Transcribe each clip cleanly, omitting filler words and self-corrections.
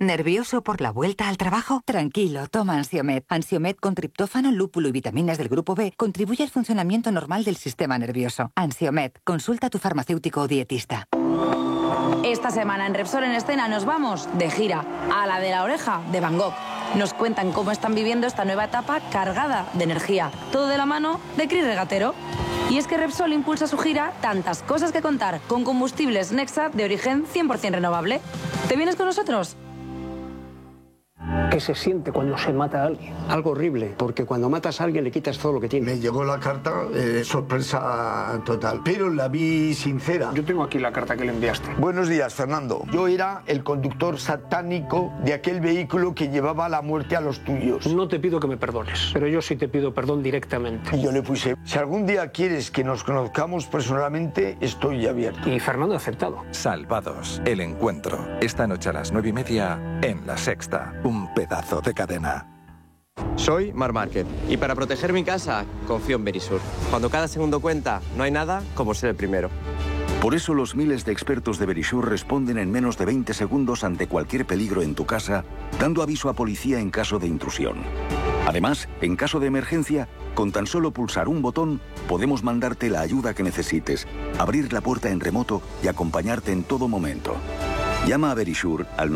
¿Nervioso por la vuelta al trabajo? Tranquilo, toma Ansiomed. Ansiomed con triptófano, lúpulo y vitaminas del grupo B contribuye al funcionamiento normal del sistema nervioso. Ansiomed, consulta a tu farmacéutico o dietista. Esta semana en Repsol en Escena nos vamos de gira a la de la oreja de Van Gogh. Nos cuentan cómo están viviendo esta nueva etapa cargada de energía. Todo de la mano de Cris Regatero. Y es que Repsol impulsa su gira Tantas cosas que contar con combustibles Nexa de origen 100% renovable. ¿Te vienes con nosotros? ¿Qué se siente cuando se mata a alguien? Algo horrible, porque cuando matas a alguien le quitas todo lo que tiene. Me llegó la carta, sorpresa total, pero la vi sincera. Yo tengo aquí la carta que le enviaste. Buenos días, Fernando. Yo era el conductor satánico de aquel vehículo que llevaba la muerte a los tuyos. No te pido que me perdones, pero yo sí te pido perdón directamente. Y yo le puse, si algún día quieres que nos conozcamos personalmente, estoy abierto. Y Fernando ha aceptado. Salvados, el encuentro. Esta noche a las 9:30 en La Sexta. Un pedazo de cadena. Soy Marc Márquez y para proteger mi casa confío en Verisur. Cuando cada segundo cuenta, no hay nada como ser el primero. Por eso los miles de expertos de Verisur responden en menos de 20 segundos ante cualquier peligro en tu casa, dando aviso a policía en caso de intrusión. Además, en caso de emergencia, con tan solo pulsar un botón, podemos mandarte la ayuda que necesites, abrir la puerta en remoto y acompañarte en todo momento. Llama a Verisur al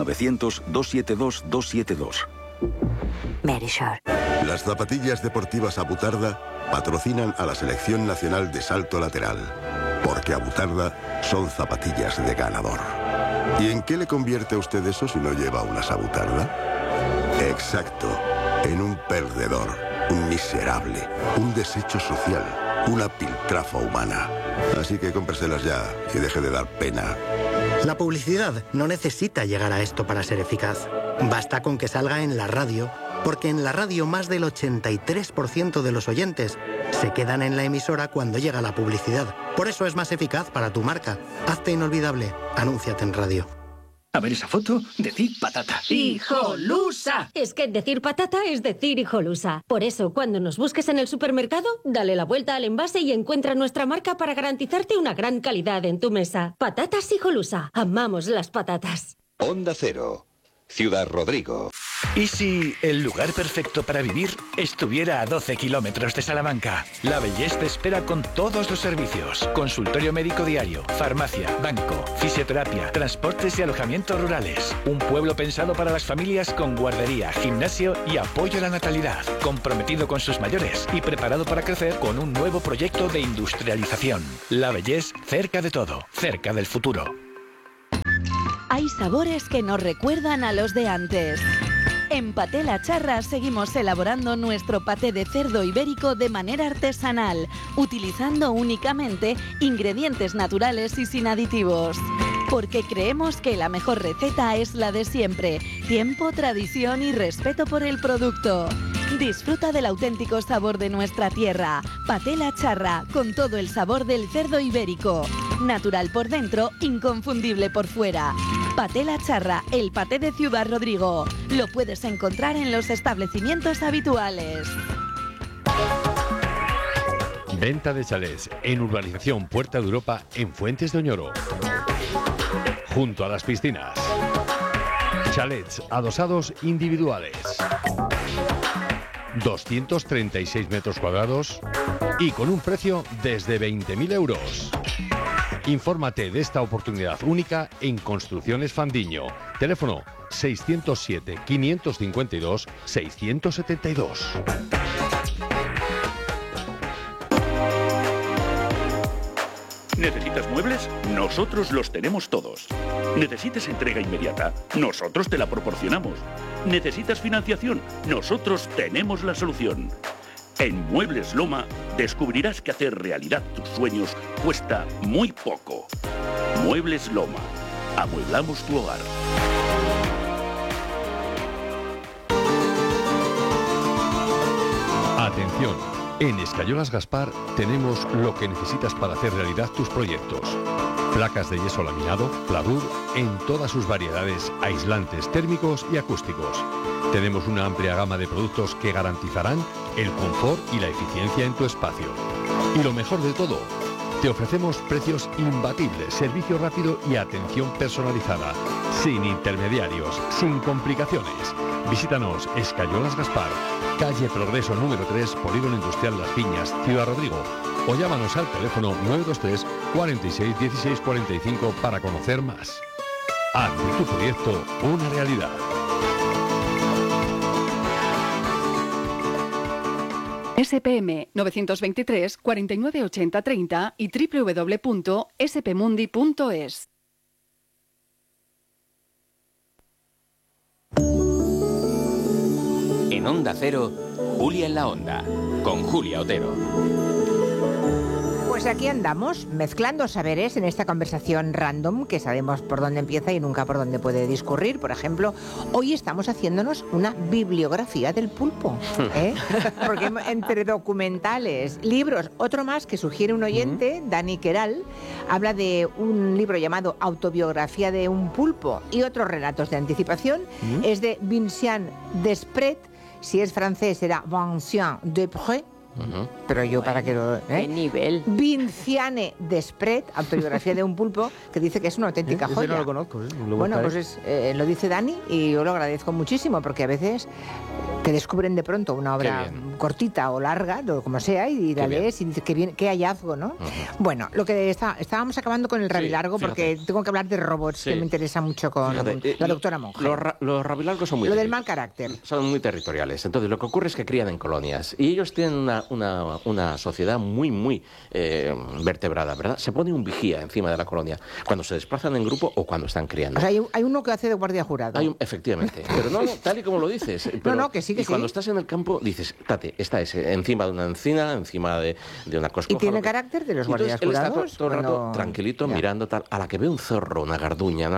900-272-272. Verisur. Las zapatillas deportivas Abutarda patrocinan a la Selección Nacional de Salto Lateral, porque Abutarda son zapatillas de ganador. ¿Y en qué le convierte a usted eso si no lleva unas Abutarda? Exacto, en un perdedor, un miserable, un desecho social, una piltrafa humana. Así que cómpreselas ya y deje de dar pena. La publicidad no necesita llegar a esto para ser eficaz. Basta con que salga en la radio, porque en la radio más del 83% de los oyentes se quedan en la emisora cuando llega la publicidad. Por eso es más eficaz para tu marca. Hazte inolvidable. Anúnciate en radio. A ver esa foto, decir patata. ¡Hijolusa! Es que decir patata es decir hijolusa. Por eso, cuando nos busques en el supermercado, dale la vuelta al envase y encuentra nuestra marca para garantizarte una gran calidad en tu mesa. Patatas Hijolusa. Amamos las patatas. Onda Cero, Ciudad Rodrigo. ¿Y si el lugar perfecto para vivir estuviera a 12 kilómetros de Salamanca? La Bellés te espera con todos los servicios. Consultorio médico diario, farmacia, banco, fisioterapia, transportes y alojamientos rurales. Un pueblo pensado para las familias con guardería, gimnasio y apoyo a la natalidad. Comprometido con sus mayores y preparado para crecer con un nuevo proyecto de industrialización. La Bellés, cerca de todo, cerca del futuro. Hay sabores que nos recuerdan a los de antes. En Paté La Charra seguimos elaborando nuestro paté de cerdo ibérico de manera artesanal, utilizando únicamente ingredientes naturales y sin aditivos. Porque creemos que la mejor receta es la de siempre: tiempo, tradición y respeto por el producto. Disfruta del auténtico sabor de nuestra tierra. Paté La Charra, con todo el sabor del cerdo ibérico. Natural por dentro, inconfundible por fuera. Paté La Charra, el paté de Ciudad Rodrigo. Lo puedes encontrar en los establecimientos habituales. Venta de chalés en Urbanización Puerta de Europa en Fuentes de Oñoro. Junto a las piscinas. Chalets adosados individuales. 236 metros cuadrados y con un precio desde 20.000 euros. Infórmate de esta oportunidad única en Construcciones Fandiño. Teléfono 607-552-672. ¿Necesitas muebles? Nosotros los tenemos todos. ¿Necesitas entrega inmediata? Nosotros te la proporcionamos. ¿Necesitas financiación? Nosotros tenemos la solución. En Muebles Loma descubrirás que hacer realidad tus sueños cuesta muy poco. Muebles Loma. Amueblamos tu hogar. Atención, en Escayolas Gaspar tenemos lo que necesitas para hacer realidad tus proyectos. Placas de yeso laminado, Pladur, en todas sus variedades, aislantes térmicos y acústicos. Tenemos una amplia gama de productos que garantizarán el confort y la eficiencia en tu espacio. Y lo mejor de todo, Te ofrecemos precios imbatibles, servicio rápido y atención personalizada. Sin intermediarios, sin complicaciones. Visítanos Escayolas Gaspar, calle Progreso número 3, Polígono Industrial Las Viñas, Ciudad Rodrigo. O llámanos al teléfono 923 46 16 45 para conocer más. Haz de tu proyecto una realidad. SPM 923 49 80 30 y www.spmundi.es. En Onda Cero, Julia en la Onda, con Julia Otero. Pues aquí andamos, mezclando saberes en esta conversación random que sabemos por dónde empieza y nunca por dónde puede discurrir. Por ejemplo, hoy estamos haciéndonos una bibliografía del pulpo, ¿eh? Porque entre documentales, libros, otro más que sugiere un oyente, Dani Queral, habla de un libro llamado Autobiografía de un pulpo y otros relatos de anticipación. Es de Vincent Desprez, si es francés será Vincent Desprez. Pero yo para que lo... ¿Qué nivel? Vinciane Desprez, Autobiografía de un pulpo, que dice que es una auténtica joya. Yo no lo conozco, Bueno, pues lo dice Dani y yo lo agradezco muchísimo porque a veces te descubren de pronto una obra cortita o larga, como sea, y la lees y dices qué hallazgo, ¿no? Bueno, lo que estábamos acabando con el rabilargo porque tengo que hablar de robots que me interesa mucho con la doctora Monge. Los rabilargos son muy... Lo del mal carácter. Son muy territoriales. Entonces, lo que ocurre es que crían en colonias y ellos tienen una sociedad muy vertebrada, ¿verdad? Se pone un vigía encima de la colonia cuando se desplazan en grupo o cuando están criando. O sea, hay uno que hace de guardia jurado. Efectivamente. Pero no, tal y como lo dices. Pero, que sí, que y cuando estás en el campo, dices, tate, está ese, encima de una encina, encima de una coscoja. ¿Y tiene carácter de los guardias jurados? Él está todo el rato tranquilito, mirando tal. A la que ve un zorro, una garduña,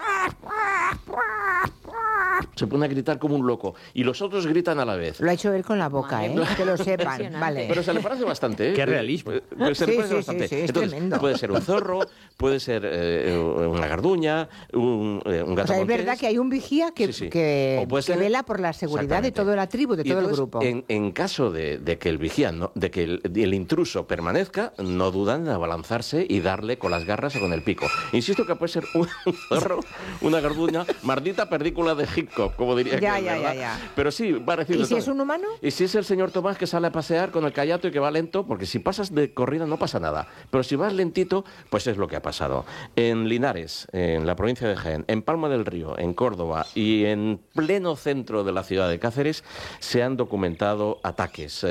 se pone a gritar como un loco y los otros gritan a la vez. Lo ha hecho él con la boca, que lo sepan. Vale. Pero se le parece bastante, ¿eh? Qué realismo. Se le parece bastante. Sí, es entonces, tremendo. puede ser un zorro, puede ser una garduña, un gato. O sea, es verdad que hay un vigía que vela por la seguridad de toda la tribu, de todo el grupo. En caso de que el vigía, de que el intruso permanezca, no dudan en abalanzarse y darle con las garras o con el pico. Insisto que puede ser un zorro, una garduña, mardita perdícula de Hitchcock, como diría ya. Pero sí, parecido. ¿Y si es un humano? Y si es el señor Tomás que sale a pasear con el callato y que va lento, porque si pasas de corrida no pasa nada. Pero si vas lentito, pues es lo que ha pasado. En Linares, en la provincia de Jaén, en Palma del Río, en Córdoba y en pleno centro de la ciudad de Cáceres se han documentado ataques.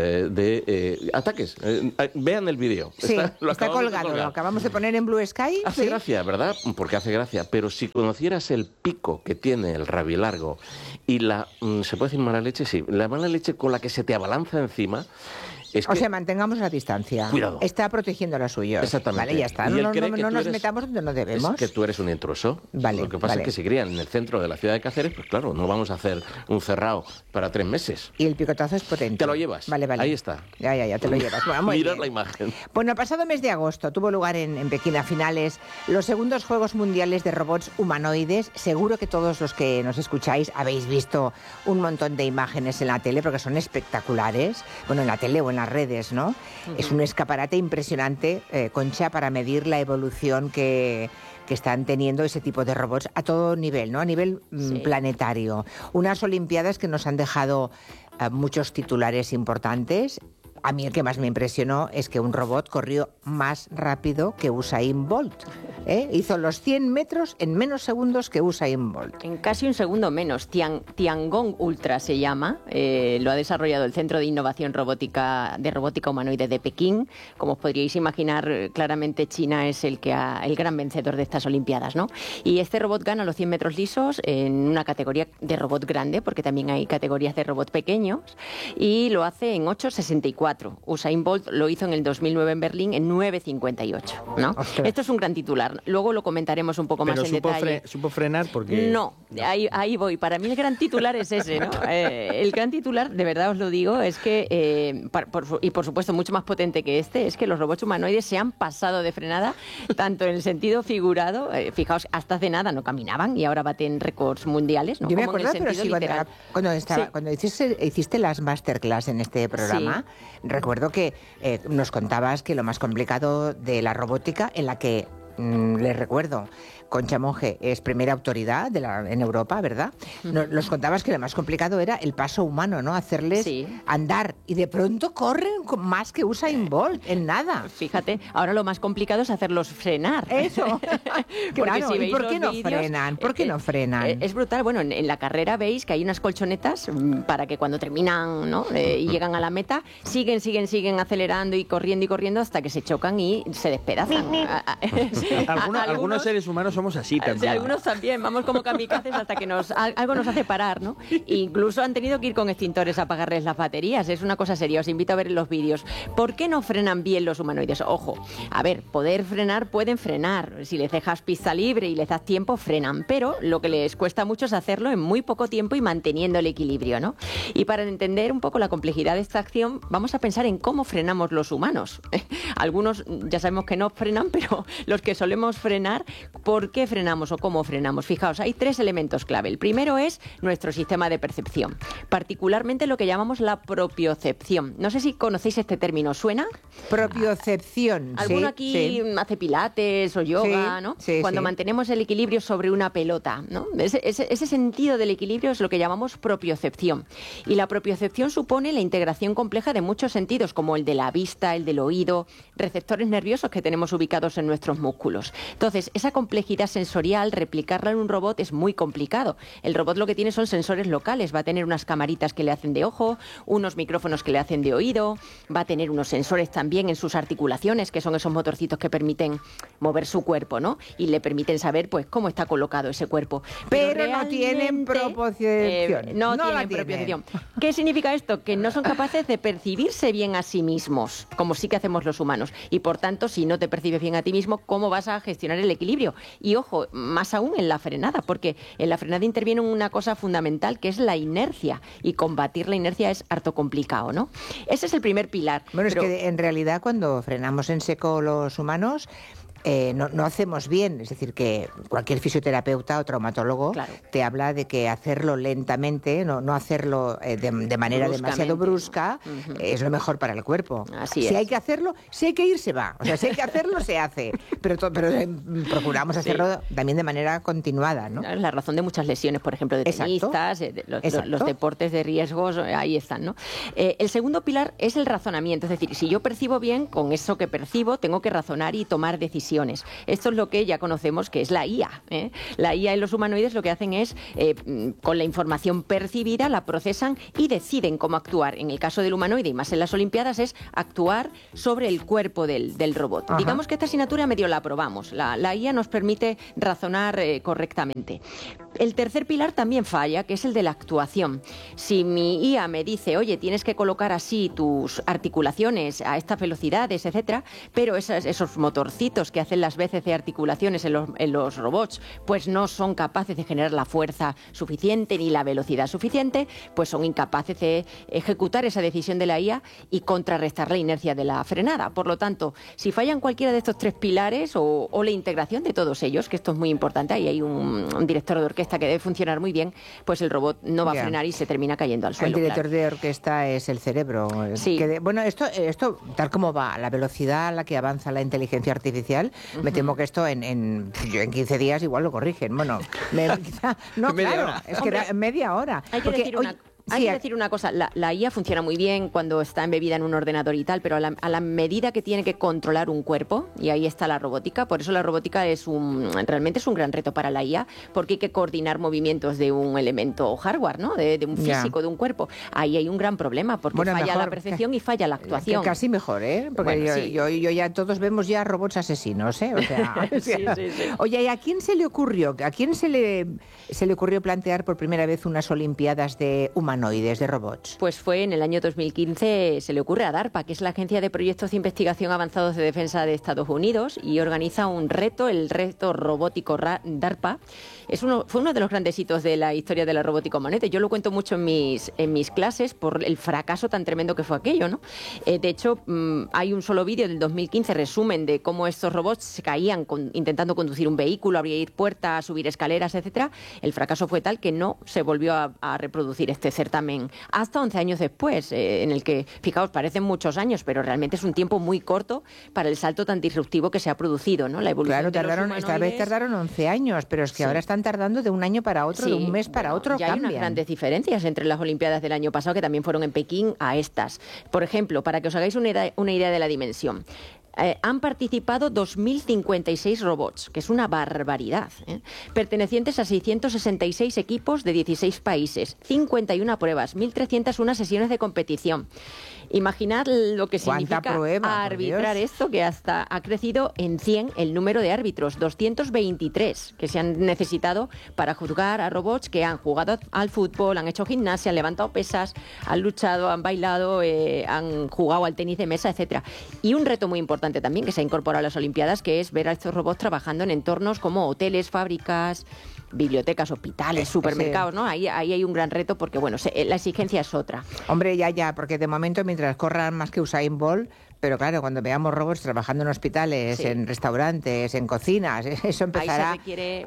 Vean el vídeo. Sí, está colgado. Lo acabamos de poner en Blue Sky. Hace gracia, ¿verdad? Porque hace gracia. Pero si conocieras el pico que tiene el rabilargo y ¿se puede decir mala leche? Sí. La mala leche con la que se te abalanza encima... O sea, mantengamos la distancia. Cuidado. Está protegiendo lo suyo. Exactamente. Vale, ya está. No nos metamos donde no debemos. Es que tú eres un intruso. Vale. Lo que pasa es que si crían en el centro de la ciudad de Cáceres, pues claro, no vamos a hacer un cerrado para 3 meses. Y el picotazo es potente. Te lo llevas. Vale. Ahí está. Ya, te lo llevas. Bueno, Mirar la imagen. Bueno, el pasado mes de agosto tuvo lugar en Pekín a finales los segundos Juegos Mundiales de Robots Humanoides. Seguro que todos los que nos escucháis habéis visto un montón de imágenes en la tele porque son espectaculares. Bueno, en la tele o en las redes, ¿no? Es un escaparate impresionante, Concha, para medir la evolución que están teniendo ese tipo de robots a todo nivel, ¿no? A nivel planetario. Unas Olimpiadas que nos han dejado muchos titulares importantes. A mí el que más me impresionó es que un robot corrió más rápido que Usain Bolt. Hizo los 100 metros en menos segundos que Usain Bolt. En casi un segundo menos. Tiangong Ultra se llama. Lo ha desarrollado el Centro de Innovación Robótica Humanoide de Pekín. Como os podríais imaginar, claramente China es el gran vencedor de estas Olimpiadas, ¿no? Y este robot gana los 100 metros lisos en una categoría de robot grande, porque también hay categorías de robot pequeños, y lo hace en 8.64. Usain Bolt lo hizo en el 2009 en Berlín en 9.58, ¿no? Esto es un gran titular. Luego lo comentaremos un poco más en detalle. ¿Supo frenar? Porque... No, Ahí voy. Para mí el gran titular es ese, ¿no? El gran titular, de verdad os lo digo, es que, y por supuesto mucho más potente que este, es que los robots humanoides se han pasado de frenada, tanto en el sentido figurado, fijaos, hasta hace nada no caminaban y ahora baten récords mundiales, ¿no? Yo me Como en acuerdo, el pero sentido sí, literal. cuando hiciste las masterclass en este programa, recuerdo que nos contabas que lo más complicado de la robótica, en la que les recuerdo, Concha Monge es primera autoridad en Europa, ¿verdad? Nos contabas que lo más complicado era el paso humano, ¿no? Hacerles andar. Y de pronto corren más que Usain Bolt, en nada. Fíjate, ahora lo más complicado es hacerlos frenar. Eso. Claro, si ¿y por qué no vídeos, frenan? ¿Por qué no frenan? Es brutal. Bueno, en la carrera veis que hay unas colchonetas para que cuando terminan, ¿no? Y llegan a la meta, siguen acelerando y corriendo hasta que se chocan y se despedazan. Algunos seres humanos somos así también. Sí, algunos también, vamos como kamikazes hasta que algo nos hace parar, ¿no? Incluso han tenido que ir con extintores a apagarles las baterías, es una cosa seria, os invito a ver los vídeos. ¿Por qué no frenan bien los humanoides? Ojo, a ver, pueden frenar, si les dejas pista libre y les das tiempo, frenan, pero lo que les cuesta mucho es hacerlo en muy poco tiempo y manteniendo el equilibrio, ¿no? Y para entender un poco la complejidad de esta acción, vamos a pensar en cómo frenamos los humanos. Algunos ya sabemos que no frenan, pero los que solemos frenar, ¿por qué frenamos o cómo frenamos? Fijaos, hay 3 elementos clave. El primero es nuestro sistema de percepción, particularmente lo que llamamos la propiocepción. No sé si conocéis este término, ¿suena? Propiocepción. Alguno aquí hace pilates o yoga, ¿no? Cuando mantenemos el equilibrio sobre una pelota, ¿no? Ese sentido del equilibrio es lo que llamamos propiocepción. Y la propiocepción supone la integración compleja de muchos sentidos, como el de la vista, el del oído, receptores nerviosos que tenemos ubicados en nuestros músculos. Entonces, esa complejidad sensorial, replicarla en un robot es muy complicado. El robot lo que tiene son sensores locales, va a tener unas camaritas que le hacen de ojo, unos micrófonos que le hacen de oído, va a tener unos sensores también en sus articulaciones, que son esos motorcitos que permiten mover su cuerpo, ¿no? Y le permiten saber, pues, cómo está colocado ese cuerpo. Pero no tienen propiocepción. No tienen propiocepción. ¿Qué significa esto? Que no son capaces de percibirse bien a sí mismos, como sí que hacemos los humanos. Y por tanto, si no te percibes bien a ti mismo, ¿cómo vas a gestionar el equilibrio? Y ojo, más aún en la frenada, porque en la frenada interviene una cosa fundamental que es la inercia, y combatir la inercia es harto complicado, ¿no? Ese es el primer pilar. Bueno, es que en realidad cuando frenamos en seco los humanos, no hacemos bien, es decir, que cualquier fisioterapeuta o traumatólogo te habla de que hacerlo lentamente, no hacerlo de manera demasiado brusca, es lo mejor para el cuerpo. Así si es. hay que hacerlo, si hay que ir, se va. O sea, si hay que hacerlo, se hace. Pero procuramos hacerlo también de manera continuada, ¿no? Es la razón de muchas lesiones, por ejemplo, de tenistas, los deportes de riesgos, ahí están, ¿no? El segundo pilar es el razonamiento, es decir, si yo percibo bien, con eso que percibo, tengo que razonar y tomar decisiones. Esto es lo que ya conocemos que es la IA. La IA en los humanoides lo que hacen es, con la información percibida, la procesan y deciden cómo actuar. En el caso del humanoide, y más en las Olimpiadas, es actuar sobre el cuerpo del robot. Ajá. Digamos que esta asignatura medio la aprobamos. La IA nos permite razonar correctamente. El tercer pilar también falla, que es el de la actuación. Si mi IA me dice, oye, tienes que colocar así tus articulaciones a estas velocidades, etcétera, pero esos motorcitos que hacen las veces de articulaciones en los robots, pues no son capaces de generar la fuerza suficiente ni la velocidad suficiente, pues son incapaces de ejecutar esa decisión de la IA y contrarrestar la inercia de la frenada. Por lo tanto, si fallan cualquiera de estos 3 pilares o la integración de todos ellos, que esto es muy importante, ahí hay un director de orquesta que debe funcionar muy bien, pues el robot no va a frenar y se termina cayendo al suelo. El director de orquesta es el cerebro. Sí. Bueno, esto, tal como va, la velocidad a la que avanza la inteligencia artificial, me temo que esto en 15 días igual lo corrigen. Bueno, quizá, no, claro, es que era media hora. Hay que decir una cosa, la IA funciona muy bien cuando está embebida en un ordenador y tal, pero a la medida que tiene que controlar un cuerpo, y ahí está la robótica, por eso la robótica realmente es un gran reto para la IA, porque hay que coordinar movimientos de un elemento hardware, ¿no? De un físico, de un cuerpo. Ahí hay un gran problema, porque falla la percepción y falla la actuación. Casi mejor, porque bueno, yo ya todos vemos ya robots asesinos, O sea, sí. Oye, ¿y a quién se le ocurrió? ¿A quién se le ocurrió plantear por primera vez unas Olimpiadas de humanoides? humanoides, de robots? Pues fue en el año 2015, se le ocurre a DARPA, que es la Agencia de Proyectos de Investigación Avanzados de Defensa de Estados Unidos, y organiza un reto, el reto robótico DARPA. Fue uno de los grandes hitos de la historia de la robótica humanoide. Yo lo cuento mucho en mis clases por el fracaso tan tremendo que fue aquello, ¿no? De hecho, hay un solo vídeo del 2015, resumen de cómo estos robots se caían intentando conducir un vehículo, abrir puertas, subir escaleras, etcétera. El fracaso fue tal que no se volvió a reproducir este certamen hasta 11 años después, en el que, fijaos, parecen muchos años, pero realmente es un tiempo muy corto para el salto tan disruptivo que se ha producido, ¿no? La evolución de los humanoides. Esta vez tardaron 11 años, pero es que ahora están tardando de un año para otro, de un mes para otro, ya cambian. Hay unas grandes diferencias entre las Olimpiadas del año pasado, que también fueron en Pekín, a estas. Por ejemplo, para que os hagáis una idea de la dimensión, han participado 2.056 robots, que es una barbaridad, pertenecientes a 666 equipos de 16 países, 51 pruebas, 1.301 sesiones de competición. Imaginad lo que significa arbitrar esto, que hasta ha crecido en 100 el número de árbitros, 223 que se han necesitado para juzgar a robots que han jugado al fútbol, han hecho gimnasia, han levantado pesas, han luchado, han bailado, han jugado al tenis de mesa, etcétera. Y un reto muy importante también que se ha incorporado a las Olimpiadas, que es ver a estos robots trabajando en entornos como hoteles, fábricas, bibliotecas, hospitales, supermercados, ¿no? Ahí hay un gran reto porque, bueno, la exigencia es otra. Hombre, ya, porque de momento, mientras corran más que Usain Bolt, pero claro, cuando veamos robots trabajando en hospitales, en restaurantes, en cocinas, eso empezará... Ahí se requiere...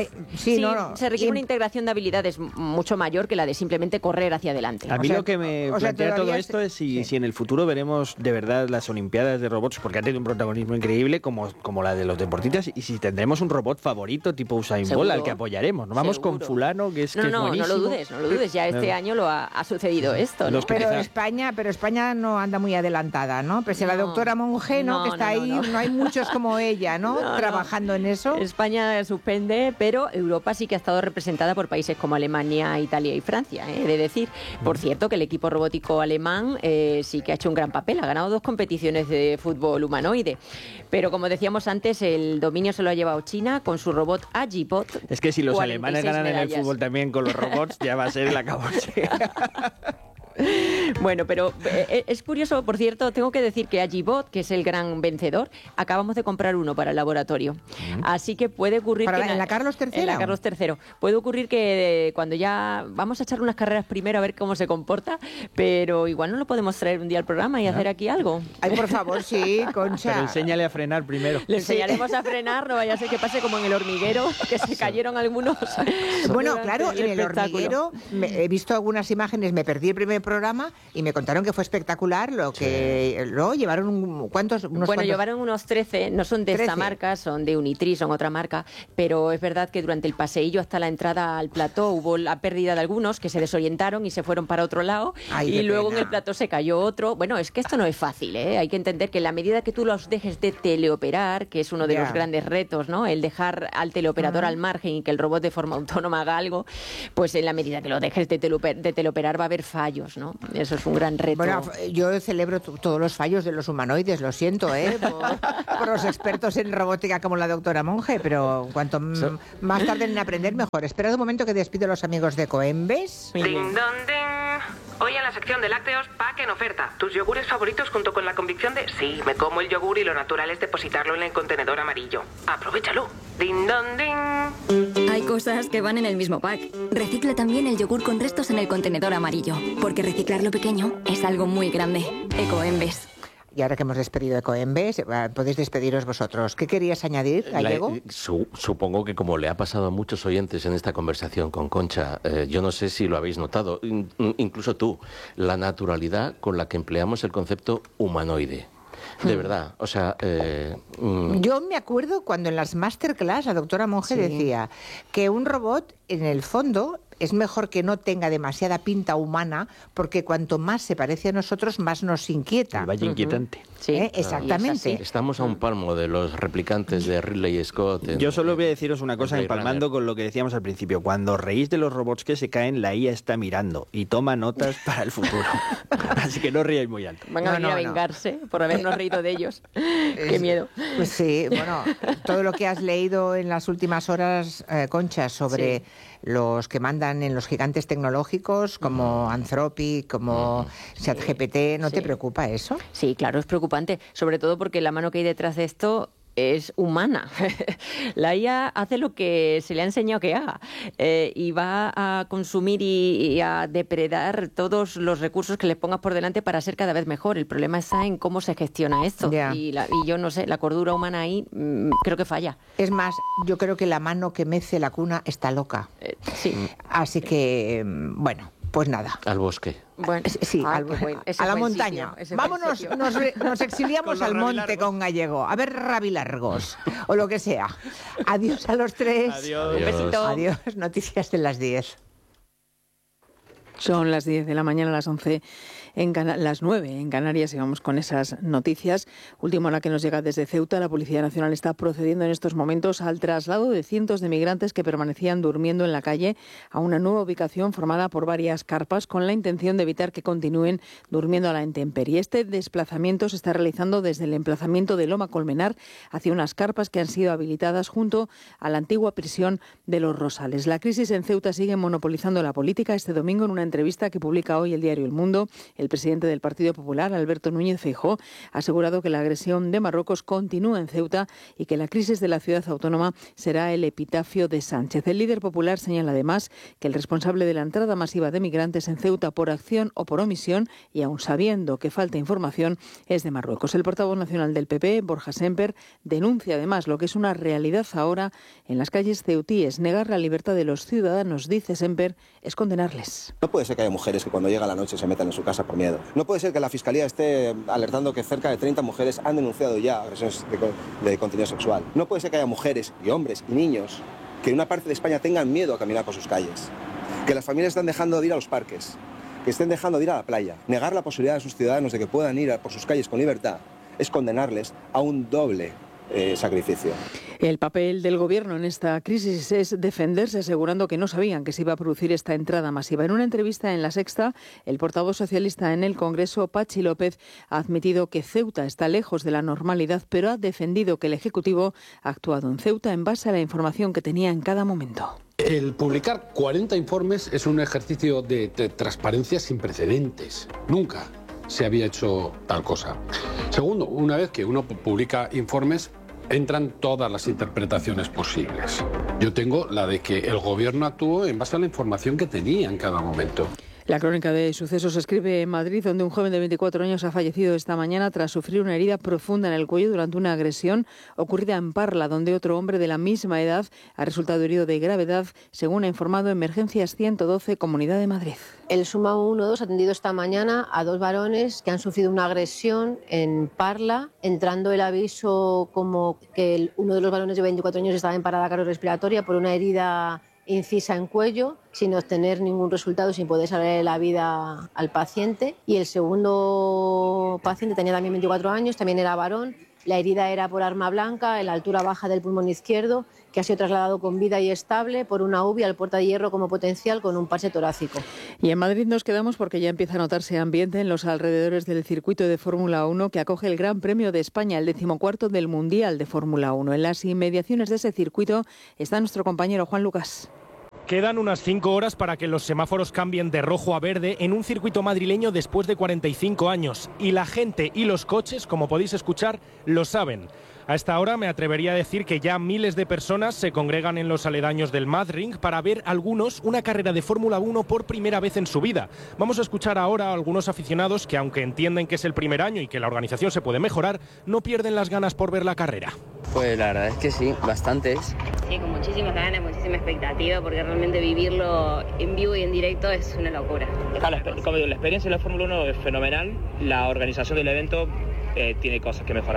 se requiere una integración de habilidades mucho mayor que la de simplemente correr hacia adelante. A mí lo que me plantea todo esto es si en el futuro veremos de verdad las Olimpiadas de robots, porque ha tenido un protagonismo increíble como la de los deportistas, y si tendremos un robot favorito tipo Usain Bolt al que apoyaremos. No vamos con fulano, que es buenísimo. No lo dudes, ya este año lo ha sucedido esto, ¿no? Pero España no anda muy adelantada, ¿no? La doctora Monge, ¿no? Que está ahí, no hay muchos como ella, ¿no? Trabajando en eso. España suspende, pero Europa sí que ha estado representada por países como Alemania, Italia y Francia, he de decir. Por cierto, que el equipo robótico alemán sí que ha hecho un gran papel, ha ganado 2 competiciones de fútbol humanoide. Pero como decíamos antes, el dominio se lo ha llevado China con su robot Agibot. Es que si los alemanes ganan en el fútbol también con los robots, ya va a ser el acabose. Bueno, pero es curioso, por cierto, tengo que decir que Agibot, que es el gran vencedor, acabamos de comprar uno para el laboratorio. Así que puede ocurrir que... ¿En la Carlos III? En la Carlos III. Puede ocurrir que cuando ya vamos a echar unas carreras primero a ver cómo se comporta, pero igual no lo podemos traer un día al programa y hacer aquí algo. Ay, por favor, sí, Concha. Pero enséñale a frenar primero. Le enseñaremos a frenar, no vaya a ser que pase como en el hormiguero, que se cayeron algunos. Bueno, claro, en el hormiguero he visto algunas imágenes, me perdí el primer programa y me contaron que fue espectacular lo que llevaron llevaron unos 13, no son de 13. Esta marca, son de Unitree, son otra marca, pero es verdad que durante el paseillo hasta la entrada al plató hubo la pérdida de algunos que se desorientaron y se fueron para otro lado. Y luego en el plató se cayó otro. Bueno, es que esto no es fácil, hay que entender que en la medida que tú los dejes de teleoperar, que es uno de los grandes retos, ¿no? El dejar al teleoperador al margen y que el robot de forma autónoma haga algo, pues en la medida que lo dejes de teleoperar va a haber fallos, ¿no? Eso es un gran reto. Bueno, yo celebro todos los fallos de los humanoides, lo siento, por los expertos en robótica como la doctora Monge, pero cuanto más tarde en aprender, mejor. Esperad un momento que despido a los amigos de Coembes. Ding dong ding. Hoy en la sección de lácteos, pack en oferta. Tus yogures favoritos junto con la convicción de sí, me como el yogur y lo natural es depositarlo en el contenedor amarillo. Aprovéchalo. Ding dong ding. Hay cosas que van en el mismo pack. Recicla también el yogur con restos en el contenedor amarillo, porque reciclar lo pequeño es algo muy grande. Ecoembes. Y ahora que hemos despedido Ecoembes, podéis despediros vosotros. ¿Qué querías añadir, Gallego? Supongo que como le ha pasado a muchos oyentes en esta conversación con Concha, yo no sé si lo habéis notado, incluso tú, la naturalidad con la que empleamos el concepto humanoide. De verdad, o sea... Yo me acuerdo cuando en las masterclass la doctora Monge decía que un robot, en el fondo, es mejor que no tenga demasiada pinta humana, porque cuanto más se parece a nosotros, más nos inquieta. Vaya inquietante. Sí, exactamente. Estamos a un palmo de los replicantes de Ridley Scott. Yo solo voy a deciros una cosa, empalmando con lo que decíamos al principio. Cuando reís de los robots que se caen, la IA está mirando y toma notas para el futuro. Así que no ríais muy alto. Van a venir a vengarse por habernos reído de ellos. Qué miedo. Pues sí, todo lo que has leído en las últimas horas, Concha, sobre los que mandan mandan en los gigantes tecnológicos como Anthropic, como ChatGPT. ¿No te preocupa eso? Sí, claro, es preocupante, sobre todo porque la mano que hay detrás de esto es humana. La IA hace lo que se le ha enseñado que haga y va a consumir y a depredar todos los recursos que le pongas por delante para ser cada vez mejor. El problema está en cómo se gestiona esto. Y yo no sé, la cordura humana ahí creo que falla. Es más, yo creo que la mano que mece la cuna está loca. Sí. Así que, bueno, pues nada. Al bosque. Bueno, sí, a la montaña. Vámonos, nos exiliamos al monte con Gallego. A ver rabilargos o lo que sea. Adiós a los tres. Adiós. Un besito. Adiós. Noticias de las 10. Son las 10 de la mañana, las 11 las 9 en Canarias, y vamos con esas noticias. Última hora que nos llega desde Ceuta. La Policía Nacional está procediendo en estos momentos al traslado de cientos de migrantes que permanecían durmiendo en la calle a una nueva ubicación formada por varias carpas con la intención de evitar que continúen durmiendo a la intemperie. Este desplazamiento se está realizando desde el emplazamiento de Loma Colmenar hacia unas carpas que han sido habilitadas junto a la antigua prisión de Los Rosales. La crisis en Ceuta sigue monopolizando la política. Este domingo, en una entrevista que publica hoy el diario El Mundo, el presidente del Partido Popular, Alberto Núñez Feijóo, ha asegurado que la agresión de Marruecos continúa en Ceuta y que la crisis de la ciudad autónoma será el epitafio de Sánchez. El líder popular señala además que el responsable de la entrada masiva de migrantes en Ceuta por acción o por omisión, y aun sabiendo que falta información, es de Marruecos. El portavoz nacional del PP, Borja Semper, denuncia además lo que es una realidad ahora en las calles ceutíes. Negar la libertad de los ciudadanos, dice Semper, es condenarles. No puede ser que haya mujeres que cuando llega la noche se metan en su casa por miedo. No puede ser que la Fiscalía esté alertando que cerca de 30 mujeres han denunciado ya agresiones de contenido sexual. No puede ser que haya mujeres y hombres y niños que en una parte de España tengan miedo a caminar por sus calles. Que las familias están dejando de ir a los parques, que estén dejando de ir a la playa. Negar la posibilidad a sus ciudadanos de que puedan ir por sus calles con libertad es condenarles a un doble sacrificio. El papel del Gobierno en esta crisis es defenderse, asegurando que no sabían que se iba a producir esta entrada masiva. En una entrevista en La Sexta, el portavoz socialista en el Congreso, Pachi López, ha admitido que Ceuta está lejos de la normalidad, pero ha defendido que el Ejecutivo ha actuado en Ceuta en base a la información que tenía en cada momento. El publicar 40 informes es un ejercicio de transparencia sin precedentes. Nunca se había hecho tal cosa. Segundo, una vez que uno publica informes, entran todas las interpretaciones posibles. Yo tengo la de que el Gobierno actuó en base a la información que tenía en cada momento. La crónica de sucesos se escribe en Madrid, donde un joven de 24 años ha fallecido esta mañana tras sufrir una herida profunda en el cuello durante una agresión ocurrida en Parla, donde otro hombre de la misma edad ha resultado herido de gravedad, según ha informado Emergencias 112, Comunidad de Madrid. El Suma 112 ha atendido esta mañana a dos varones que han sufrido una agresión en Parla, entrando el aviso como que uno de los varones de 24 años estaba en parada cardiorrespiratoria por una herida incisa en cuello, sin obtener ningún resultado, sin poder salvarle la vida al paciente. Y el segundo paciente tenía también 24 años, también era varón. La herida era por arma blanca en la altura baja del pulmón izquierdo, que ha sido trasladado con vida y estable por una UBI al Puerta de Hierro como potencial con un parche torácico. Y en Madrid nos quedamos porque ya empieza a notarse ambiente en los alrededores del circuito de Fórmula 1 que acoge el Gran Premio de España, el 14º del Mundial de Fórmula 1. En las inmediaciones de ese circuito está nuestro compañero Juan Lucas. Quedan unas 5 horas para que los semáforos cambien de rojo a verde en un circuito madrileño después de 45 años. Y la gente y los coches, como podéis escuchar, lo saben. A esta hora me atrevería a decir que ya miles de personas se congregan en los aledaños del Madrid para ver algunos una carrera de Fórmula 1 por primera vez en su vida. Vamos a escuchar ahora a algunos aficionados que, aunque entienden que es el primer año y que la organización se puede mejorar, no pierden las ganas por ver la carrera. Pues la verdad es que sí, bastantes. Sí, con muchísimas ganas, muchísima expectativa, porque realmente vivirlo en vivo y en directo es una locura. Como digo, la experiencia de la Fórmula 1 es fenomenal, la organización del evento tiene cosas que mejorar.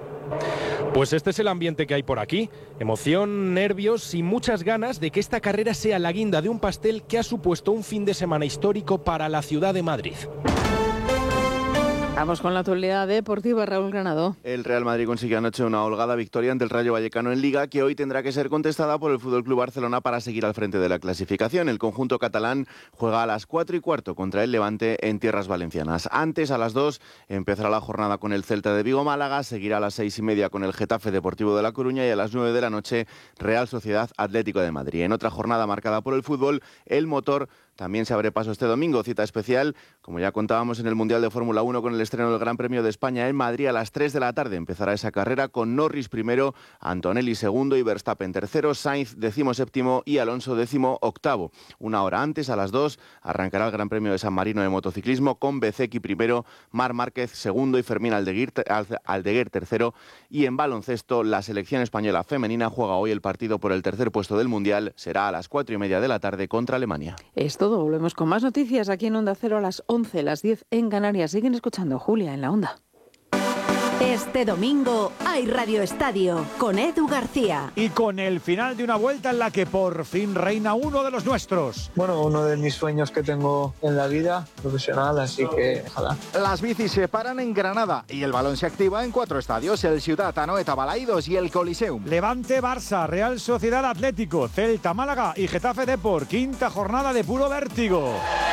Pues este es el ambiente que hay por aquí. Emoción, nervios y muchas ganas de que esta carrera sea la guinda de un pastel que ha supuesto un fin de semana histórico para la ciudad de Madrid. Vamos con la actualidad deportiva, Raúl Granado. El Real Madrid consiguió anoche una holgada victoria ante el Rayo Vallecano en Liga, que hoy tendrá que ser contestada por el FC Barcelona para seguir al frente de la clasificación. El conjunto catalán juega a las 4:15 contra el Levante en tierras valencianas. Antes, a las 2, empezará la jornada con el Celta de Vigo-Málaga, seguirá a las 6:30 con el Getafe Deportivo de La Coruña y a las 9 de la noche Real Sociedad Atlético de Madrid. En otra jornada marcada por el fútbol, el motor también se abre paso este domingo, cita especial, como ya contábamos en el Mundial de Fórmula 1 con el estreno del Gran Premio de España en Madrid a las 3 de la tarde. Empezará esa carrera con Norris primero, Antonelli segundo y Verstappen tercero, Sainz 17º y Alonso 18º. Una hora antes, a las 2, arrancará el Gran Premio de San Marino de motociclismo con Bezzecchi primero, Marc Márquez segundo y Fermín Aldeguer tercero. Y en baloncesto, la selección española femenina juega hoy el partido por el tercer puesto del Mundial. Será a las 4:30 de la tarde contra Alemania. Volvemos con más noticias aquí en Onda Cero a las 11, las 10 en Canarias. Siguen escuchando Julia en la Onda. Este domingo hay Radio Estadio con Edu García. Y con el final de una vuelta en la que por fin reina uno de los nuestros. Bueno, uno de mis sueños que tengo en la vida profesional, así que ojalá. Las bicis se paran en Granada y el balón se activa en 4 estadios: el Ciutat, Anoeta, Balaidos y el Coliseum. Levante, Barça, Real Sociedad Atlético, Celta, Málaga y Getafe Depor. 5ª jornada de puro vértigo.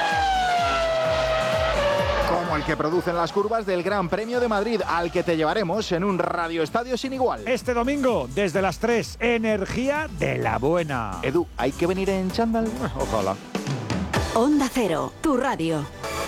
Como el que producen las curvas del Gran Premio de Madrid, al que te llevaremos en un Radio Estadio sin igual. Este domingo, desde las 3, energía de la buena. Edu, ¿hay que venir en chándal? Ojalá. Onda Cero, tu radio.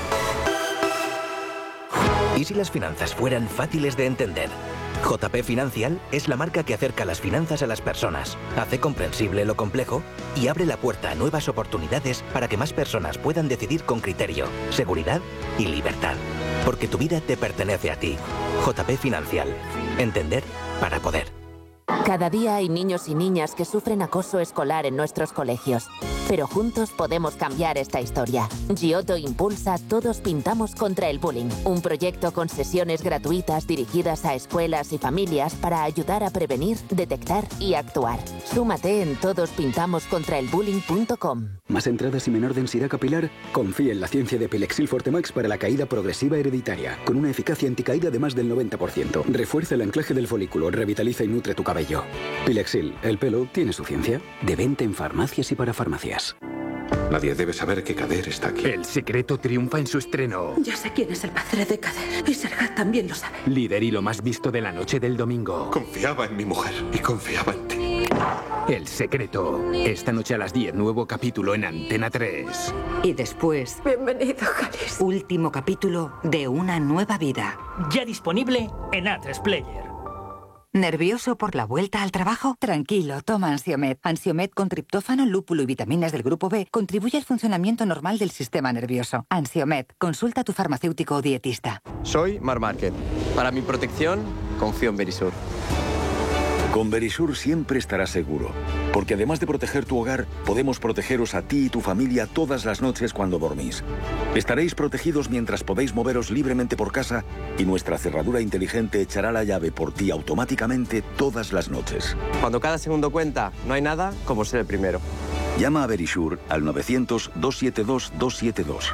¿Y si las finanzas fueran fáciles de entender? JP Financial es la marca que acerca las finanzas a las personas, hace comprensible lo complejo y abre la puerta a nuevas oportunidades para que más personas puedan decidir con criterio, seguridad y libertad. Porque tu vida te pertenece a ti. JP Financial. Entender para poder. Cada día hay niños y niñas que sufren acoso escolar en nuestros colegios. Pero juntos podemos cambiar esta historia. Giotto impulsa Todos Pintamos contra el Bullying, un proyecto con sesiones gratuitas dirigidas a escuelas y familias para ayudar a prevenir, detectar y actuar. Súmate en todosPintamoscontraelbullying.com. ¿Más entradas y menor densidad capilar? Confía en la ciencia de Pilexil Fortemax para la caída progresiva hereditaria, con una eficacia anticaída de más del 90%. Refuerza el anclaje del folículo, revitaliza y nutre tu cabello. Pilexil, el pelo tiene su ciencia. De venta en farmacias y para farmacias. Nadie debe saber que Kader está aquí. El secreto triunfa en su estreno. Ya sé quién es el padre de Kader. Y Serhat también lo sabe. Líder y lo más visto de la noche del domingo. Confiaba en mi mujer y confiaba en ti. El secreto. Esta noche a las 10, nuevo capítulo en Antena 3. Y después... Bienvenido, Jalis. Último capítulo de Una nueva vida. Ya disponible en A3 Player. ¿Nervioso por la vuelta al trabajo? Tranquilo, toma Ansiomed. Ansiomed con triptófano, lúpulo y vitaminas del grupo B contribuye al funcionamiento normal del sistema nervioso. Ansiomed, consulta a tu farmacéutico o dietista. Soy Marc Márquez. Para mi protección, confío en Verisur. Con Verisur siempre estarás seguro, porque además de proteger tu hogar, podemos protegeros a ti y tu familia todas las noches cuando dormís. Estaréis protegidos mientras podéis moveros libremente por casa y nuestra cerradura inteligente echará la llave por ti automáticamente todas las noches. Cuando cada segundo cuenta, no hay nada como ser el primero. Llama a Verisur al 900-272-272.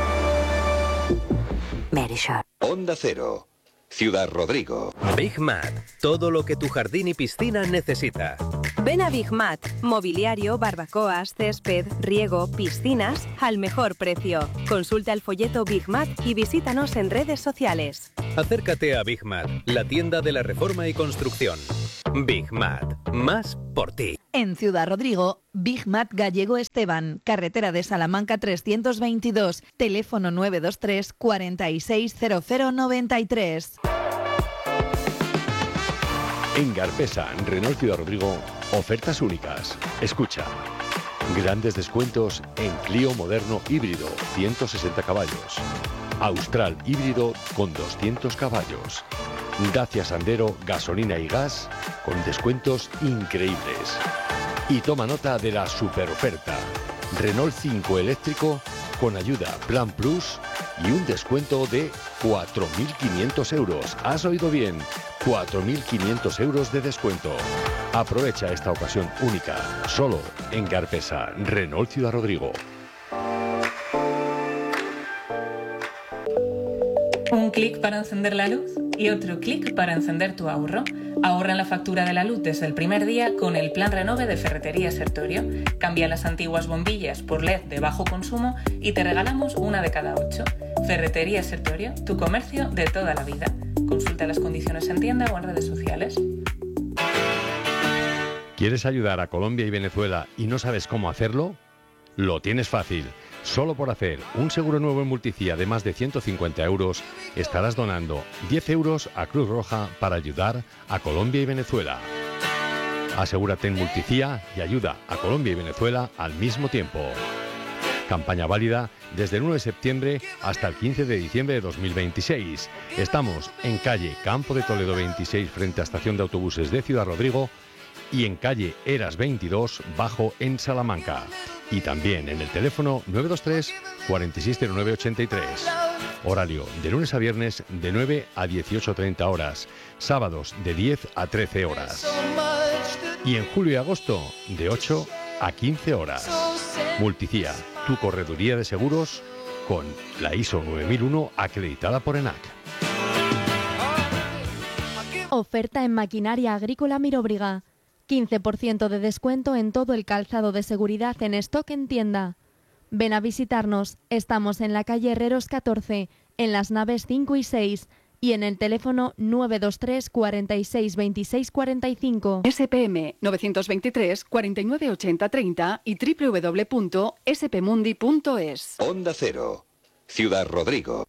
Verisur. Onda Cero. Ciudad Rodrigo. Big Mat. Todo lo que tu jardín y piscina necesita. Ven a Big Mat. Mobiliario, barbacoas, césped, riego, piscinas al mejor precio. Consulta el folleto Big Mat y visítanos en redes sociales. Acércate a Big Mat, la tienda de la reforma y construcción. Big Mat. Más por ti. En Ciudad Rodrigo, Big Mat Gallego Esteban, carretera de Salamanca 322, teléfono 923 460093. En Garpesa, Renault Ciudad Rodrigo, ofertas únicas. Escucha. Grandes descuentos en Clio moderno híbrido, 160 caballos. Austral híbrido con 200 caballos. Dacia Sandero, gasolina y gas, con descuentos increíbles. Y toma nota de la super oferta. Renault 5 eléctrico con ayuda Plan Plus y un descuento de 4.500 euros. ¿Has oído bien? 4.500 euros de descuento. Aprovecha esta ocasión única, solo en Garpesa, Renault Ciudad Rodrigo. Un clic para encender la luz y otro clic para encender tu ahorro. Ahorra en la factura de la luz desde el primer día con el Plan Renove de Ferretería Sertorio. Cambia las antiguas bombillas por LED de bajo consumo y te regalamos una de cada 8. Ferretería Sertorio, tu comercio de toda la vida. Consulta las condiciones en tienda o en redes sociales. ¿Quieres ayudar a Colombia y Venezuela y no sabes cómo hacerlo? Lo tienes fácil. Solo por hacer un seguro nuevo en Multicía de más de 150 euros, estarás donando 10 euros a Cruz Roja para ayudar a Colombia y Venezuela. Asegúrate en Multicía y ayuda a Colombia y Venezuela al mismo tiempo. Campaña válida desde el 1 de septiembre hasta el 15 de diciembre de 2026. Estamos en calle Campo de Toledo 26 frente a Estación de Autobuses de Ciudad Rodrigo y en calle Eras 22 bajo en Salamanca. Y también en el teléfono 923 460983. Horario de lunes a viernes de 9 a 18:30 horas. Sábados de 10 a 13 horas. Y en julio y agosto de 8 a 15 horas. Multicía, tu correduría de seguros con la ISO 9001 acreditada por ENAC. Oferta en maquinaria agrícola Miróbriga. 15% de descuento en todo el calzado de seguridad en stock en tienda. Ven a visitarnos. Estamos en la calle Herreros 14, en las naves 5 y 6 y en el teléfono 923 46 26 45. SPM 923 49 80 30 y www.spmundi.es. Onda Cero, Ciudad Rodrigo.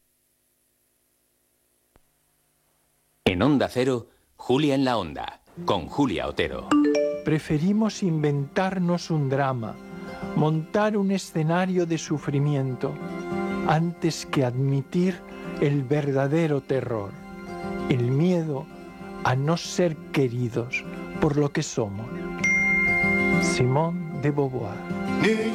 En Onda Cero, Julia en la Onda, con Julia Otero. Preferimos inventarnos un drama, montar un escenario de sufrimiento, antes que admitir el verdadero terror, el miedo a no ser queridos por lo que somos. Simone de Beauvoir.